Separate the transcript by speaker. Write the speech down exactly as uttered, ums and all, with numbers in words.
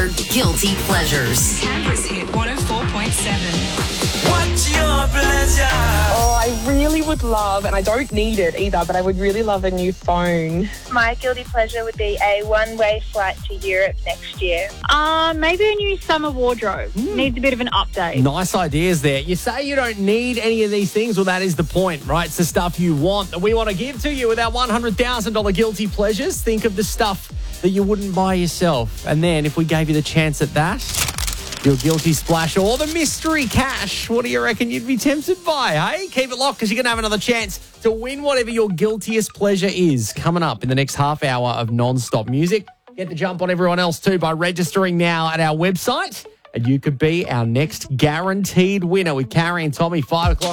Speaker 1: your guilty pleasures.
Speaker 2: Canberra's Hit one oh four point seven.
Speaker 3: What's your pleasure?
Speaker 4: Oh, I really would love, and I don't need it either, but I would really love a new phone.
Speaker 5: My guilty pleasure would be a one-way flight to Europe next year.
Speaker 6: Um, maybe a new summer wardrobe.
Speaker 7: Mm.
Speaker 6: Needs a bit of an update.
Speaker 7: Nice ideas there. You say you don't need any of these things. Well, that is the point, right? It's the stuff you want that we want to give to you with our one hundred thousand dollars guilty pleasures. Think of the stuff that you wouldn't buy yourself. And then if we gave you the chance at that, your guilty splash or the mystery cash, what do you reckon you'd be tempted by, hey? Keep it locked because you're going to have another chance to win whatever your guiltiest pleasure is coming up in the next half hour of non-stop music. Get the jump on everyone else too by registering now at our website, and you could be our next guaranteed winner with Carrie and Tommy, five o'clock.